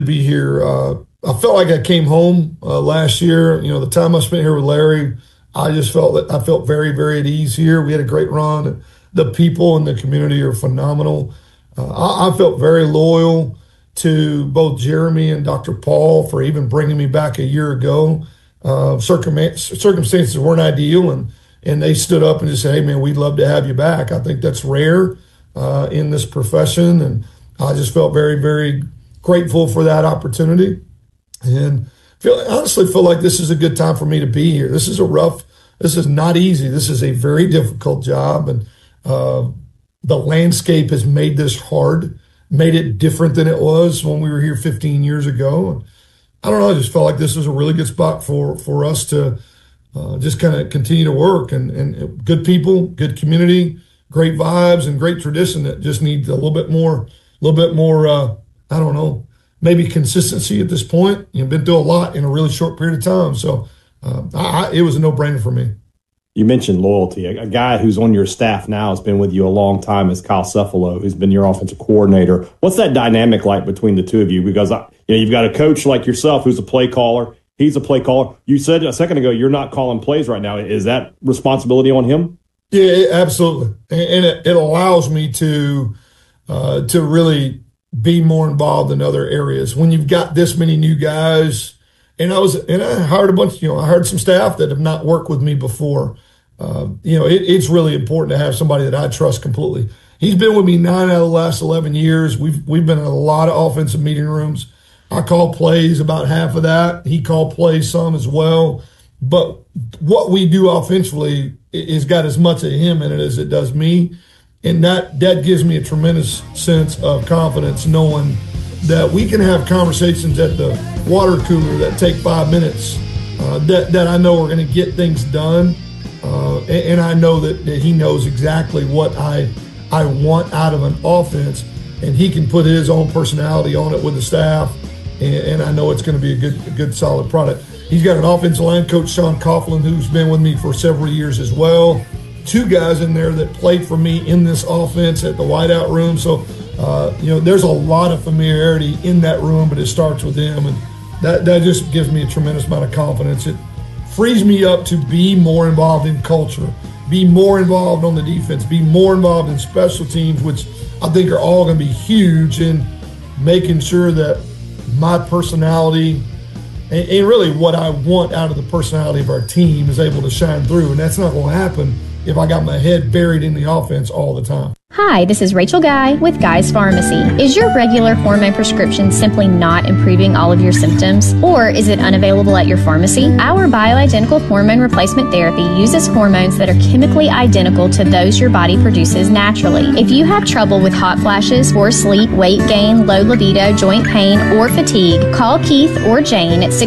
Be here. I felt like I came home last year. The time I spent here with Larry, I just felt that I felt very, very at ease here. We had a great run. The people in the community are phenomenal. I felt very loyal to both Jeremy and Dr. Paul for even bringing me back a year ago. Circumstances weren't ideal, and they stood up and just said, "Hey, man, we'd love to have you back." I think that's rare in this profession, and I just felt very, very grateful for that opportunity, and honestly feel like this is a good time for me to be here. This is not easy. This is a very difficult job, and the landscape has made this hard, made it different than it was when we were here 15 years ago. I don't know, I just felt like this was a really good spot for us to just kind of continue to work, and good people, good community, great vibes, and great tradition that just needs a little bit more, I don't know, maybe consistency at this point. You've been through a lot in a really short period of time. So it was a no-brainer for me. You mentioned loyalty. A guy who's on your staff now has been with you a long time is Kyle Cephalo, who's been your offensive coordinator. What's that dynamic like between the two of you? Because you've got a coach like yourself who's a play caller. He's a play caller. You said a second ago you're not calling plays right now. Is that responsibility on him? Yeah, absolutely. And it allows me to really be more involved in other areas. When you've got this many new guys, and I hired a bunch, I hired some staff that have not worked with me before. It's really important to have somebody that I trust completely. He's been with me 9 out of the last 11 years. We've been in a lot of offensive meeting rooms. I call plays about half of that. He called plays some as well. But what we do offensively has got as much of him in it as it does me. And that gives me a tremendous sense of confidence, knowing that we can have conversations at the water cooler that take 5 minutes, that I know are going to get things done. And I know that he knows exactly what I want out of an offense, and he can put his own personality on it with the staff. And I know it's going to be a good, solid product. He's got an offensive line coach, Sean Coughlin, who's been with me for several years as well. 2 guys in there that played for me in this offense at the wideout room. So, there's a lot of familiarity in that room, but it starts with him. And that just gives me a tremendous amount of confidence. It frees me up to be more involved in culture, be more involved on the defense, be more involved in special teams, which I think are all going to be huge in making sure that my personality and really what I want out of the personality of our team is able to shine through. And that's not going to happen if I got my head buried in the offense all the time. Hi, this is Rachel Guy with Guy's Pharmacy. Is your regular hormone prescription simply not improving all of your symptoms? Or is it unavailable at your pharmacy? Our bioidentical hormone replacement therapy uses hormones that are chemically identical to those your body produces naturally. If you have trouble with hot flashes, poor sleep, weight gain, low libido, joint pain, or fatigue, call Keith or Jane at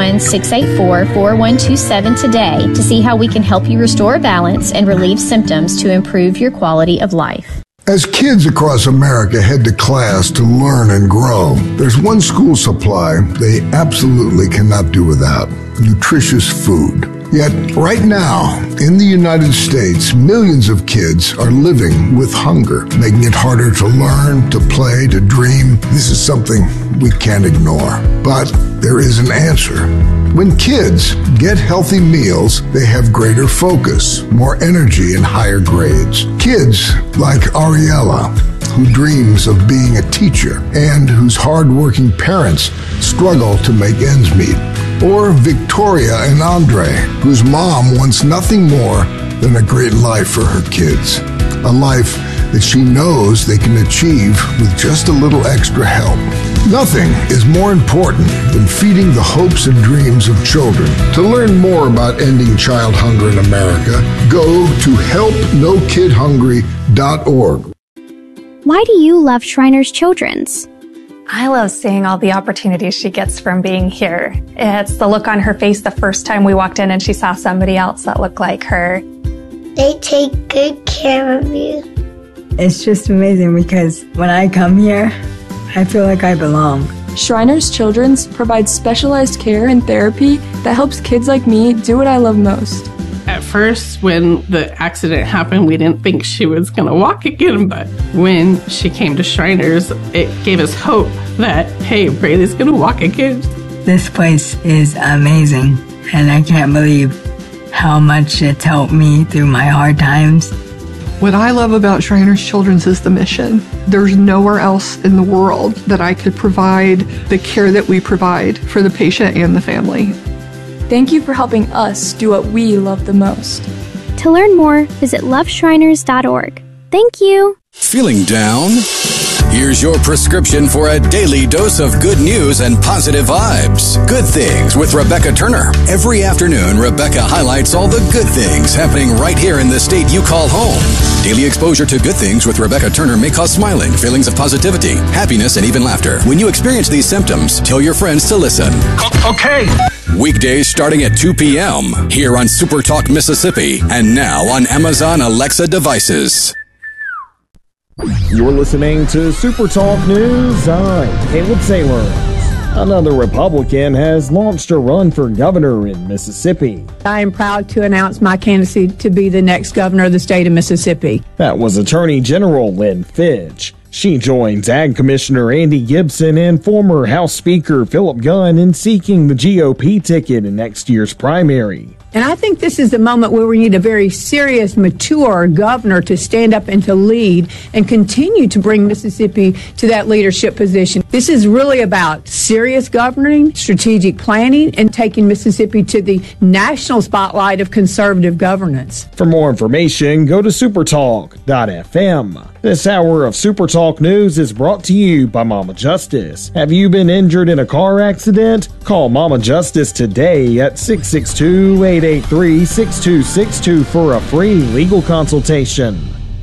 601-684-4127 today to see how we can help you restore balance and relieve symptoms to improve your quality of life. As kids across America head to class to learn and grow, there's one school supply they absolutely cannot do without: nutritious food. Yet, right now, in the United States, millions of kids are living with hunger, making it harder to learn, to play, to dream. This is something we can't ignore. But there is an answer. When kids get healthy meals, they have greater focus, more energy, and higher grades. Kids like Ariella, who dreams of being a teacher and whose hardworking parents struggle to make ends meet. Or Victoria and Andre, whose mom wants nothing more than a great life for her kids. A life that she knows they can achieve with just a little extra help. Nothing is more important than feeding the hopes and dreams of children. To learn more about ending child hunger in America, go to helpnokidhungry.org. Why do you love Shriners Children's? I love seeing all the opportunities she gets from being here. It's the look on her face the first time we walked in and she saw somebody else that looked like her. They take good care of you. It's just amazing because when I come here, I feel like I belong. Shriners Children's provides specialized care and therapy that helps kids like me do what I love most. At first, when the accident happened, we didn't think she was going to walk again, but when she came to Shriners, it gave us hope that, hey, Braylee's going to walk again. This place is amazing, and I can't believe how much it's helped me through my hard times. What I love about Shriners Children's is the mission. There's nowhere else in the world that I could provide the care that we provide for the patient and the family. Thank you for helping us do what we love the most. To learn more, visit loveshriners.org. Thank you. Feeling down? Here's your prescription for a daily dose of good news and positive vibes. Good Things with Rebecca Turner. Every afternoon, Rebecca highlights all the good things happening right here in the state you call home. Daily exposure to Good Things with Rebecca Turner may cause smiling, feelings of positivity, happiness, and even laughter. When you experience these symptoms, tell your friends to listen. Okay. Weekdays starting at 2 p.m. here on Super Talk Mississippi and now on Amazon Alexa devices. You're listening to Super Talk News. I'm Caleb Sailor. Another Republican has launched a run for governor in Mississippi. I am proud to announce my candidacy to be the next governor of the state of Mississippi. That was Attorney General Lynn Fitch. She joins Ag Commissioner Andy Gibson and former House Speaker Philip Gunn in seeking the GOP ticket in next year's primary. And I think this is a moment where we need a very serious, mature governor to stand up and to lead and continue to bring Mississippi to that leadership position. This is really about serious governing, strategic planning, and taking Mississippi to the national spotlight of conservative governance. For more information, go to supertalk.fm. This hour of Super Talk News is brought to you by Mama Justice. Have you been injured in a car accident? Call Mama Justice today at 662-883-6262 for a free legal consultation.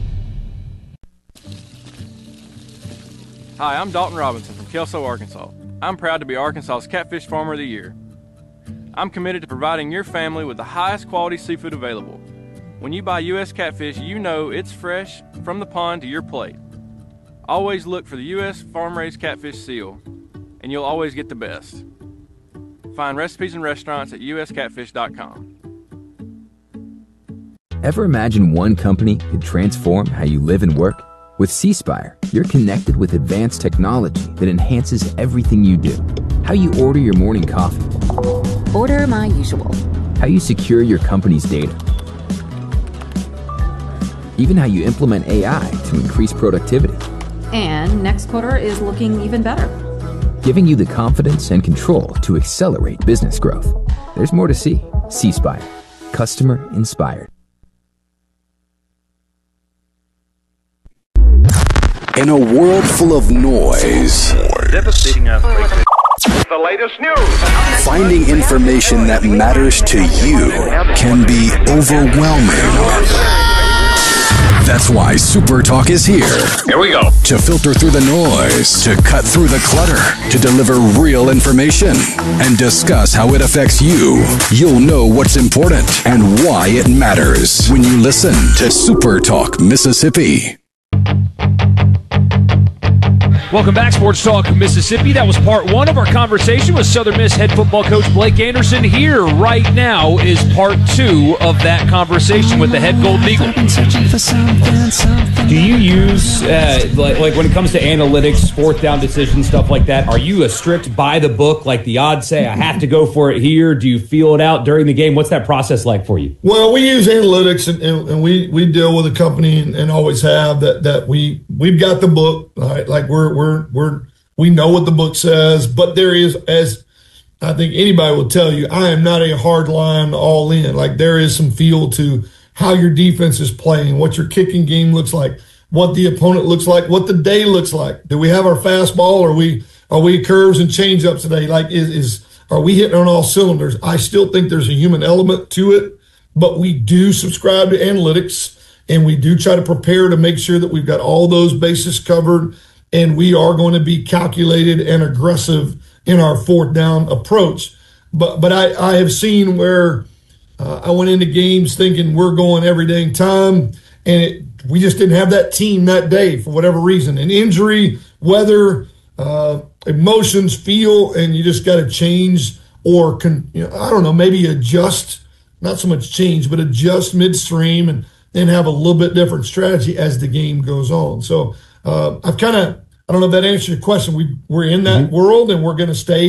Hi, I'm Dalton Robinson from Kelso, Arkansas. I'm proud to be Arkansas's Catfish Farmer of the Year. I'm committed to providing your family with the highest quality seafood available. When you buy U.S. catfish, you know it's fresh from the pond to your plate. Always look for the U.S. farm-raised catfish seal, and you'll always get the best. Find recipes and restaurants at uscatfish.com. Ever imagine one company could transform how you live and work? With C-Spire, you're connected with advanced technology that enhances everything you do. How you order your morning coffee. Order my usual. How you secure your company's data. Even how you implement AI to increase productivity. And next quarter is looking even better. Giving you the confidence and control to accelerate business growth. There's more to see. C-Spire. Customer inspired. In a world full of noise, Devastating earthquake. The latest news. Finding information that matters to you can be overwhelming. That's why Super Talk is here. Here we go. To filter through the noise, to cut through the clutter, to deliver real information, and discuss how it affects you. You'll know what's important and why it matters when you listen to Super Talk Mississippi. Welcome back, Sports Talk Mississippi. That was part one of our conversation with Southern Miss head football coach Blake Anderson. Here, right now, is part two of that conversation with the head Golden Eagle. Do you use, like when it comes to analytics, fourth down decisions, stuff like that, are you a strict by the book, like the odds say I have to go for it here? Do you feel it out during the game? What's that process like for you? Well, we use analytics, and we deal with a company and always have that we've got the book, right? Like we know what the book says, but there is, as I think anybody will tell you, I am not a hard line all in. Like there is some feel to how your defense is playing, what your kicking game looks like, what the opponent looks like, what the day looks like. Do we have our fastball? Are we curves and change ups today? Like are we hitting on all cylinders? I still think there's a human element to it, but we do subscribe to analytics and we do try to prepare to make sure that we've got all those bases covered. And we are going to be calculated and aggressive in our fourth down approach. But I have seen where I went into games thinking we're going every dang time, and we just didn't have that team that day for whatever reason. An injury, weather, emotions, feel, and you just got to change or, maybe adjust not so much change, but adjust midstream and then have a little bit different strategy as the game goes on. So I don't know if that answers your question. We're in that world, and we're going to stay